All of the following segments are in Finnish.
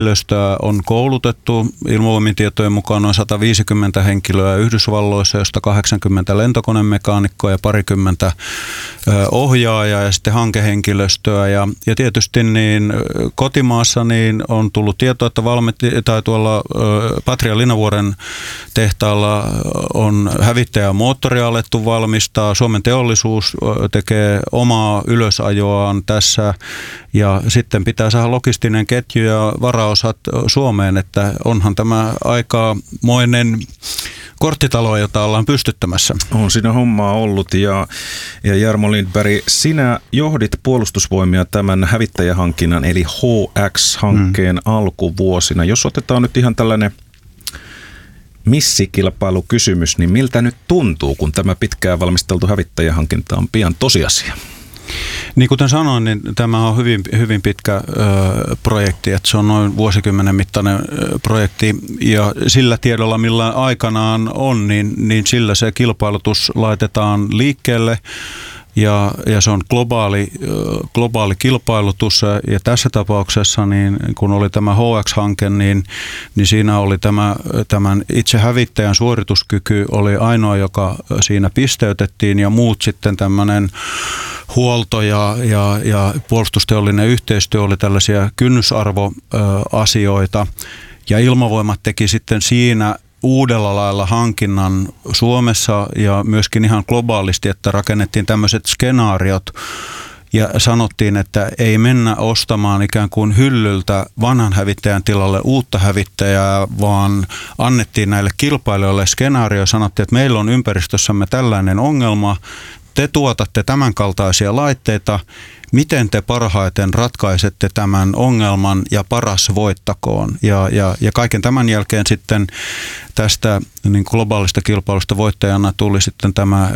Henkilöstöä on koulutettu Ilmavoimien tietojen mukaan noin 150 henkilöä Yhdysvalloissa, josta 80 lentokonemekaanikkoa ja parikymmentä ohjaajaa ja sitten hankehenkilöstöä. Ja tietysti niin kotimaassa niin on tullut tietoa, että tuolla Patria Linnanvuoren tehtaalla on hävittäjämoottoria alettu valmistaa. Suomen teollisuus tekee omaa ylösajoaan tässä ja sitten pitää saada logistinen ketju ja varaosat Suomeen, että onhan tämä aikamoinen korttitalo, jota ollaan pystyttämässä. On siinä hommaa ollut ja Jarmo Lindberg, sinä johdit Puolustusvoimia tämän hävittäjähankinnan eli HX-hankkeen alkuvuosina. Jos otetaan nyt ihan tällainen missikilpailukysymys, niin miltä nyt tuntuu, kun tämä pitkään valmisteltu hävittäjähankinta on pian tosiasia? Niin kuten sanoin, niin tämä on hyvin pitkä projekti, että se on noin vuosikymmenen mittainen projekti ja sillä tiedolla millä aikanaan on, niin sillä se kilpailutus laitetaan liikkeelle. Ja se on globaali kilpailutus ja tässä tapauksessa, niin kun oli tämä HX-hanke, niin siinä oli tämän itse hävittäjän suorituskyky oli ainoa, joka siinä pisteytettiin ja muut sitten tämmöinen huolto ja puolustusteollinen yhteistyö oli tällaisia kynnysarvoasioita ja Ilmavoimat teki sitten siinä uudella lailla hankinnan Suomessa ja myöskin ihan globaalisti, että rakennettiin tämmöiset skenaariot ja sanottiin, että ei mennä ostamaan ikään kuin hyllyltä vanhan hävittäjän tilalle uutta hävittäjää, vaan annettiin näille kilpailijoille skenaario ja sanottiin, että meillä on ympäristössämme tällainen ongelma, te tuotatte tämän kaltaisia laitteita, miten te parhaiten ratkaisette tämän ongelman ja paras voittakoon. Ja kaiken tämän jälkeen sitten tästä niin globaalista kilpailusta voittajana tuli sitten tämä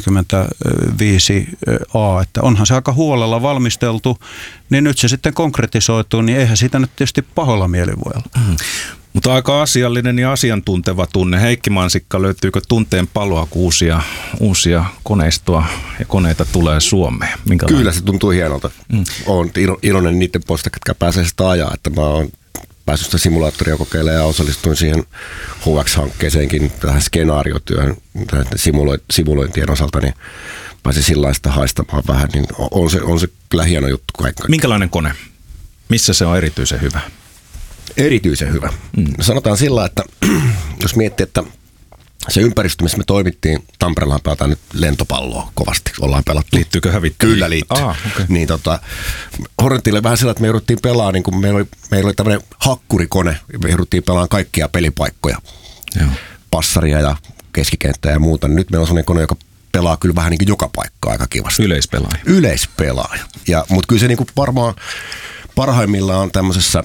F-35A, että onhan se aika huolella valmisteltu, niin nyt se sitten konkretisoituu, niin eihän siitä nyt tietysti pahoilla mieli voi olla. Mutta aika asiallinen ja asiantunteva tunne. Heikki Mansikka, löytyykö tunteen paloa, kun uusia koneistoa ja koneita tulee Suomeen? Kyllä se tuntuu hienolta. Olen iloinen niiden puolesta, jotka pääsee sitä ajaa, että mä oon päässyt sitä simulaattoria kokeilemaan ja osallistuin siihen HX-hankkeeseenkin, tähän skenaariotyöhön, simulointien osalta, niin pääsin sillaista haistamaan vähän, niin on se kyllä hieno juttu kaikki. Minkälainen kone? Missä se on erityisen hyvä? Erityisen hyvä. Sanotaan sillä, että jos miettii, että se ympäristö, missä me toimittiin, Tampereellahan pelataan nyt lentopalloa kovasti, ollaan pelattu. Liittyykö hävittäjiin? Kyllä liittyy. Okay. Niin, Hornetille vähän sillä, että me jouduttiin pelaamaan, niin kuin meillä oli tämmöinen hakkurikone, me jouduttiin pelaamaan kaikkia pelipaikkoja, passaria ja keskikenttää ja muuta. Nyt meillä on sellainen kone, joka pelaa kyllä vähän niin kuin joka paikka aika kivasti. Yleispelaaja. Mutta kyllä se niin kuin varmaan parhaimmillaan on tämmöisessä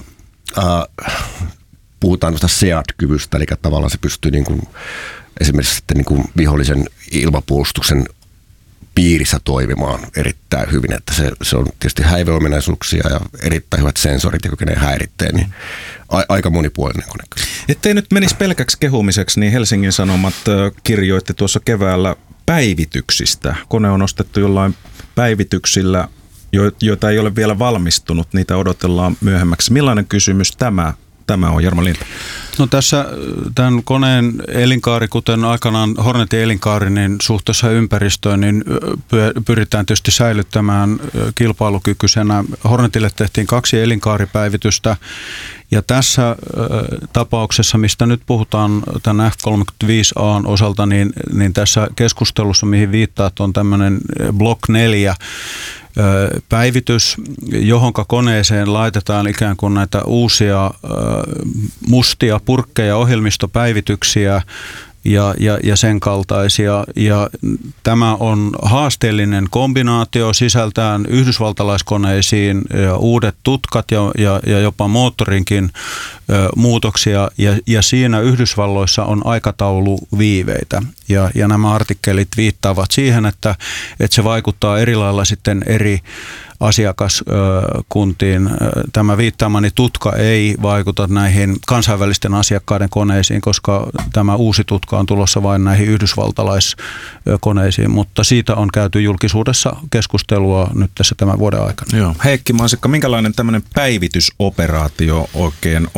puhutaan tuosta SEAD-kyvystä, eli tavallaan se pystyy niin kuin, esimerkiksi sitten niin kuin vihollisen ilmapuolustuksen piirissä toimimaan erittäin hyvin, että se on tietysti häiveominaisuuksia ja erittäin hyvät sensorit, ja kykenee häiritteen, niin aika monipuolinen kone. Ettei nyt menisi pelkäksi kehumiseksi, niin Helsingin Sanomat kirjoitti tuossa keväällä päivityksistä. Kone on ostettu jollain päivityksillä, joita ei ole vielä valmistunut, niitä odotellaan myöhemmäksi. Millainen kysymys tämä on, Jarmo Lindberg? No tässä tämän koneen elinkaari, kuten aikanaan Hornetin elinkaari, niin suhteessa ympäristöön, niin pyritään tietysti säilyttämään kilpailukykyisenä. Hornetille tehtiin 2 elinkaaripäivitystä, ja tässä tapauksessa, mistä nyt puhutaan tämän F-35A:n osalta, niin tässä keskustelussa, mihin viittaat, on tämmöinen Block 4 päivitys, johonka koneeseen laitetaan ikään kuin näitä uusia mustia purkkeja, ohjelmistopäivityksiä ja sen kaltaisia. Ja tämä on haasteellinen kombinaatio sisältään yhdysvaltalaiskoneisiin ja uudet tutkat ja jopa moottorinkin muutoksia. Ja siinä Yhdysvalloissa on aikatauluviiveitä. Ja nämä artikkelit viittaavat siihen, että se vaikuttaa eri lailla sitten eri asiakaskuntiin. Tämä viittaamani tutka ei vaikuta näihin kansainvälisten asiakkaiden koneisiin, koska tämä uusi tutka on tulossa vain näihin yhdysvaltalaiskoneisiin, mutta siitä on käyty julkisuudessa keskustelua nyt tässä tämän vuoden aikana. Joo. Heikki Mansikka, minkälainen tämmöinen päivitysoperaatio oikein